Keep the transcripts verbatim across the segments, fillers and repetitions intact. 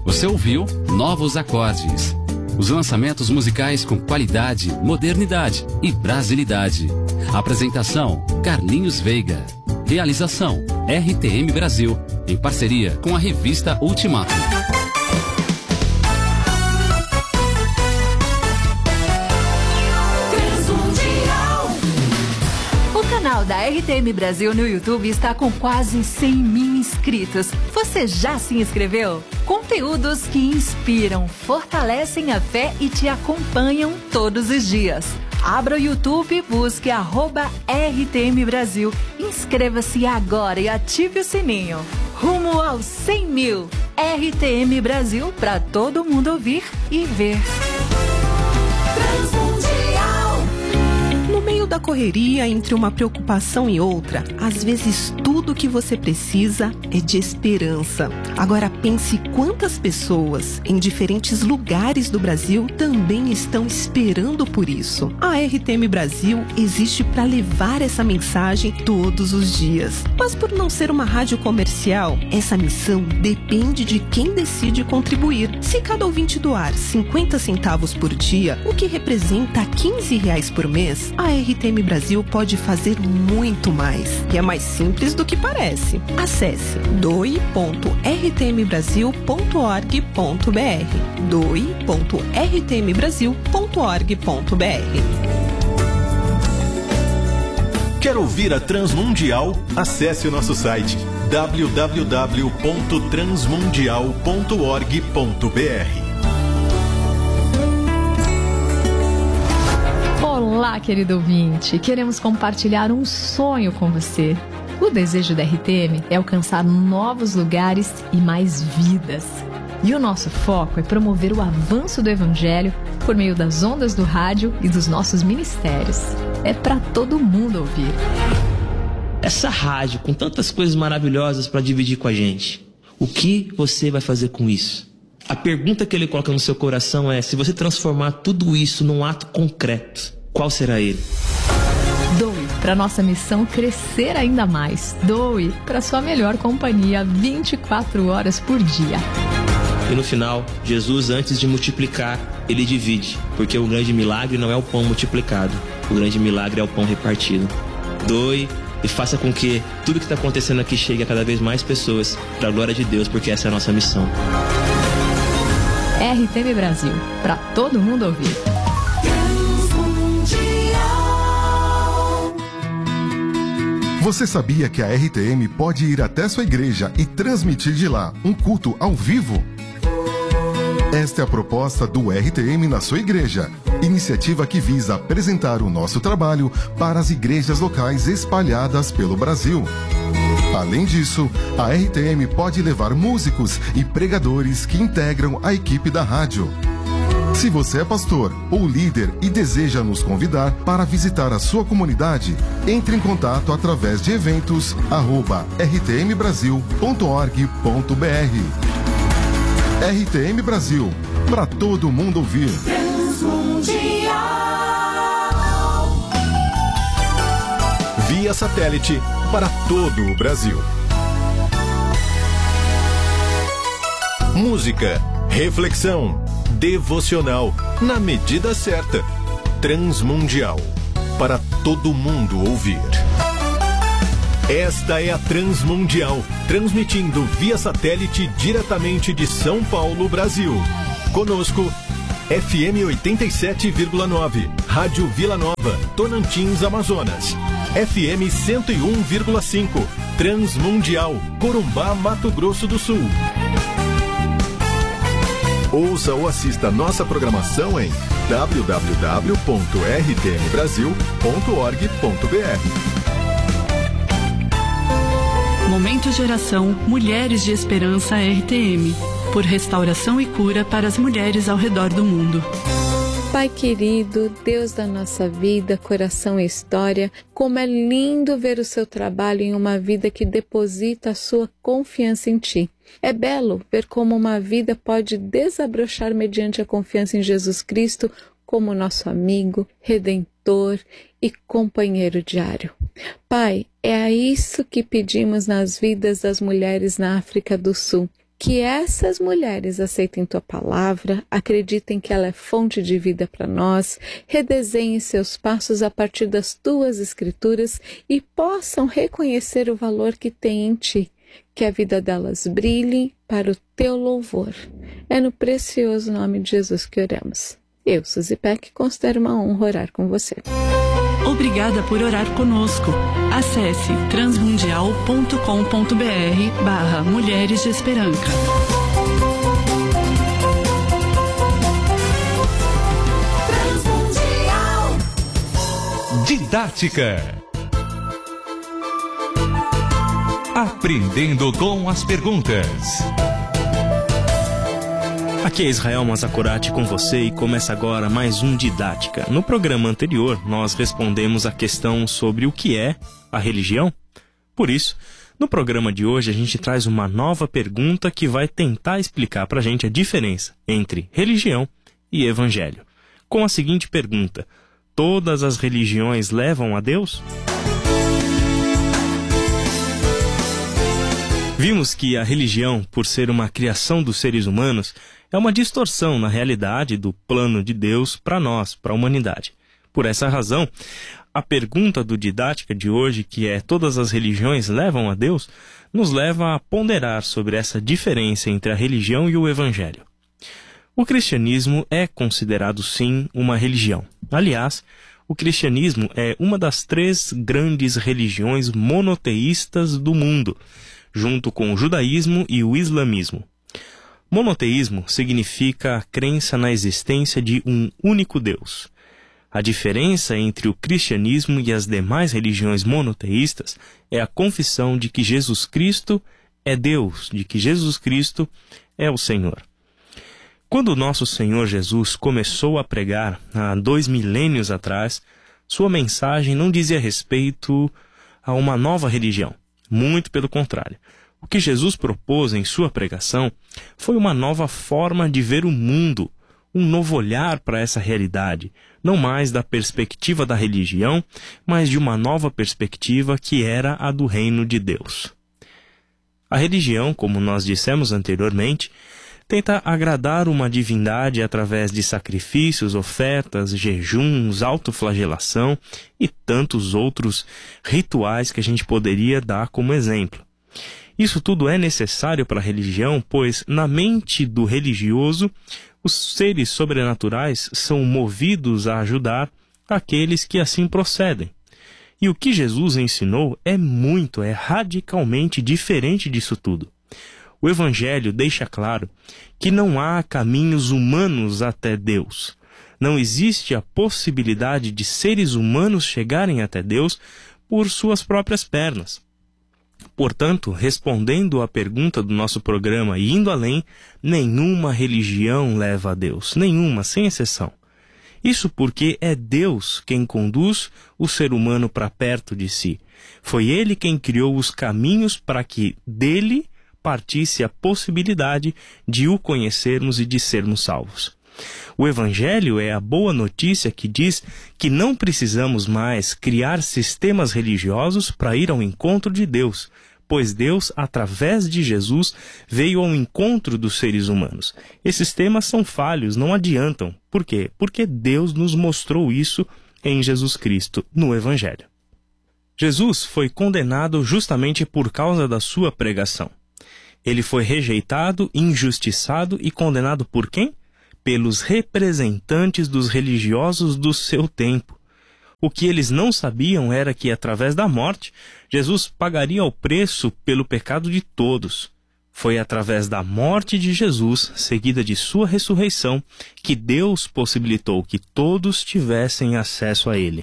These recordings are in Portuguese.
Você ouviu Novos Acordes. Os lançamentos musicais com qualidade, modernidade e brasilidade. Apresentação: Carlinhos Veiga. Realização: R T M Brasil, em parceria com a revista Ultimato. O canal da R T M Brasil no YouTube está com quase cem mil inscritos. Você já se inscreveu? Conteúdos que inspiram, fortalecem a fé e te acompanham todos os dias. Abra o YouTube e busque arroba R T M Brasil. Inscreva-se agora e ative o sininho. Rumo aos cem mil. R T M Brasil, para todo mundo ouvir e ver. No meio da correria, entre uma preocupação e outra, às vezes tudo que você precisa é de esperança. Agora pense quantas pessoas em diferentes lugares do Brasil também estão esperando por isso. A R T M Brasil existe para levar essa mensagem todos os dias. Mas por não ser uma rádio comercial, essa missão depende de quem decide contribuir. Se cada ouvinte doar cinquenta centavos por dia, o que representa quinze reais por mês, a R T M Brasil pode fazer muito mais. E é mais simples do que parece. Acesse doe ponto r t m brasil ponto org ponto b r doe ponto r t m brasil ponto org ponto b r. Quer ouvir a Transmundial? Acesse o nosso site w w w ponto transmundial ponto org ponto b r. Olá, querido ouvinte! Queremos compartilhar um sonho com você. O desejo da R T M é alcançar novos lugares e mais vidas. E o nosso foco é promover o avanço do Evangelho por meio das ondas do rádio e dos nossos ministérios. É para todo mundo ouvir. Essa rádio com tantas coisas maravilhosas para dividir com a gente, o que você vai fazer com isso? A pergunta que ele coloca no seu coração é: se você transformar tudo isso num ato concreto, qual será ele? Doe para nossa missão crescer ainda mais. Doe para sua melhor companhia vinte e quatro horas por dia. E no final, Jesus, antes de multiplicar, ele divide, porque o grande milagre não é o pão multiplicado, o grande milagre é o pão repartido. Doe e faça com que tudo que está acontecendo aqui chegue a cada vez mais pessoas, para a glória de Deus, porque essa é a nossa missão. R T M Brasil, para todo mundo ouvir. Você sabia que a R T M pode ir até sua igreja e transmitir de lá um culto ao vivo? Esta é a proposta do R T M na sua igreja, iniciativa que visa apresentar o nosso trabalho para as igrejas locais espalhadas pelo Brasil. Além disso, a R T M pode levar músicos e pregadores que integram a equipe da rádio. Se você é pastor ou líder e deseja nos convidar para visitar a sua comunidade, entre em contato através de eventos arroba r t m brasil ponto org ponto b r. R T M Brasil, para todo mundo ouvir. Via satélite para todo o Brasil. Música, reflexão, devocional, na medida certa. Transmundial, para todo mundo ouvir. Esta é a Transmundial, transmitindo via satélite diretamente de São Paulo, Brasil. Conosco, F M oitenta e sete vírgula nove, Rádio Vila Nova, Tocantins, Amazonas. F M cento e um vírgula cinco, Transmundial, Corumbá, Mato Grosso do Sul. Ouça ou assista nossa programação em w w w ponto r t m brasil ponto org ponto b r. Momento Geração Mulheres de Esperança R T M, por restauração e cura para as mulheres ao redor do mundo. Pai querido, Deus da nossa vida, coração e história, como é lindo ver o seu trabalho em uma vida que deposita a sua confiança em Ti. É belo ver como uma vida pode desabrochar mediante a confiança em Jesus Cristo como nosso amigo, redentor e companheiro diário. Pai, é a isso que pedimos nas vidas das mulheres na África do Sul. Que essas mulheres aceitem tua palavra, acreditem que ela é fonte de vida para nós, redesenhem seus passos a partir das tuas escrituras e possam reconhecer o valor que tem em ti. Que a vida delas brilhe para o teu louvor. É no precioso nome de Jesus que oramos. Eu, Suzy Peck, considero uma honra orar com você. Obrigada por orar conosco. Acesse transmundial ponto com ponto br barra Mulheres de Esperança. Didática. Aprendendo com as perguntas. Aqui é Israel Mazakorati com você e começa agora mais um Didática. No programa anterior, nós respondemos a questão sobre o que é a religião. Por isso, no programa de hoje a gente traz uma nova pergunta que vai tentar explicar pra gente a diferença entre religião e evangelho. Com a seguinte pergunta: todas as religiões levam a Deus? Vimos que a religião, por ser uma criação dos seres humanos, é uma distorção na realidade do plano de Deus para nós, para a humanidade. Por essa razão, a pergunta do Didática de hoje, que é todas as religiões levam a Deus, nos leva a ponderar sobre essa diferença entre a religião e o evangelho. O cristianismo é considerado sim uma religião. Aliás, o cristianismo é uma das três grandes religiões monoteístas do mundo, junto com o judaísmo e o islamismo. Monoteísmo significa a crença na existência de um único Deus. A diferença entre o cristianismo e as demais religiões monoteístas é a confissão de que Jesus Cristo é Deus, de que Jesus Cristo é o Senhor. Quando o nosso Senhor Jesus começou a pregar há dois milênios atrás, sua mensagem não dizia respeito a uma nova religião. Muito pelo contrário. O que Jesus propôs em sua pregação foi uma nova forma de ver o mundo, um novo olhar para essa realidade, não mais da perspectiva da religião, mas de uma nova perspectiva que era a do reino de Deus. A religião, como nós dissemos anteriormente, tenta agradar uma divindade através de sacrifícios, ofertas, jejuns, autoflagelação e tantos outros rituais que a gente poderia dar como exemplo. Isso tudo é necessário para a religião, pois na mente do religioso, os seres sobrenaturais são movidos a ajudar aqueles que assim procedem. E o que Jesus ensinou é muito, é radicalmente diferente disso tudo. O Evangelho deixa claro que não há caminhos humanos até Deus. Não existe a possibilidade de seres humanos chegarem até Deus por suas próprias pernas. Portanto, respondendo à pergunta do nosso programa e indo além, nenhuma religião leva a Deus, nenhuma, sem exceção. Isso porque é Deus quem conduz o ser humano para perto de si. Foi Ele quem criou os caminhos para que dele partisse a possibilidade de o conhecermos e de sermos salvos. O Evangelho é a boa notícia que diz que não precisamos mais criar sistemas religiosos para ir ao encontro de Deus, pois Deus, através de Jesus, veio ao encontro dos seres humanos. Esses sistemas são falhos, não adiantam. Por quê? Porque Deus nos mostrou isso em Jesus Cristo, no Evangelho. Jesus foi condenado justamente por causa da sua pregação. Ele foi rejeitado, injustiçado e condenado por quem? Pelos representantes dos religiosos do seu tempo. O que eles não sabiam era que, através da morte, Jesus pagaria o preço pelo pecado de todos. Foi através da morte de Jesus, seguida de sua ressurreição, que Deus possibilitou que todos tivessem acesso a Ele.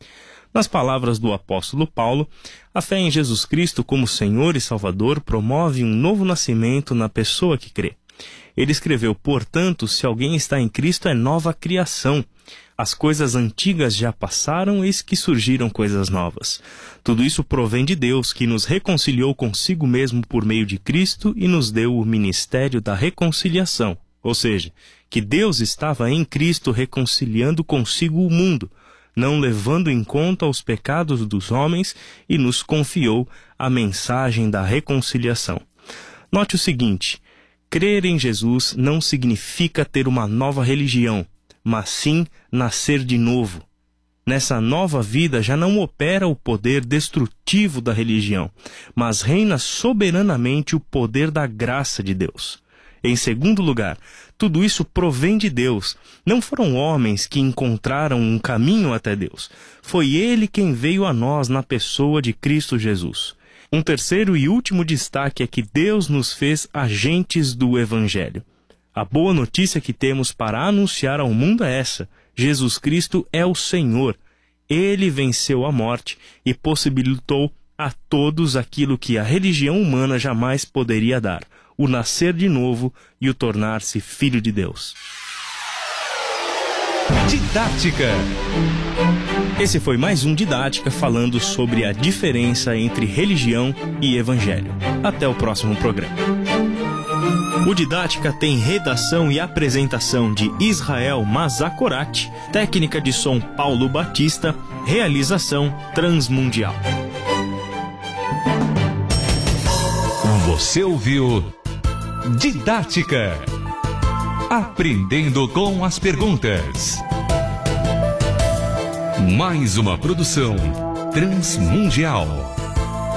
Nas palavras do apóstolo Paulo, a fé em Jesus Cristo como Senhor e Salvador promove um novo nascimento na pessoa que crê. Ele escreveu, portanto, se alguém está em Cristo é nova criação. As coisas antigas já passaram, eis que surgiram coisas novas. Tudo isso provém de Deus, que nos reconciliou consigo mesmo por meio de Cristo e nos deu o ministério da reconciliação. Ou seja, que Deus estava em Cristo reconciliando consigo o mundo, não levando em conta os pecados dos homens, e nos confiou a mensagem da reconciliação. Note o seguinte: crer em Jesus não significa ter uma nova religião, mas sim nascer de novo. Nessa nova vida já não opera o poder destrutivo da religião, mas reina soberanamente o poder da graça de Deus. Em segundo lugar, tudo isso provém de Deus. Não foram homens que encontraram um caminho até Deus. Foi Ele quem veio a nós na pessoa de Cristo Jesus. Um terceiro e último destaque é que Deus nos fez agentes do Evangelho. A boa notícia que temos para anunciar ao mundo é essa: Jesus Cristo é o Senhor. Ele venceu a morte e possibilitou a todos aquilo que a religião humana jamais poderia dar: o nascer de novo e o tornar-se filho de Deus. Didática. Esse foi mais um Didática falando sobre a diferença entre religião e evangelho. Até o próximo programa. O Didática tem redação e apresentação de Israel Mazakorati, técnica de som Paulo Batista, realização Transmundial. Você ouviu Didática. Aprendendo com as perguntas. Mais uma produção Transmundial.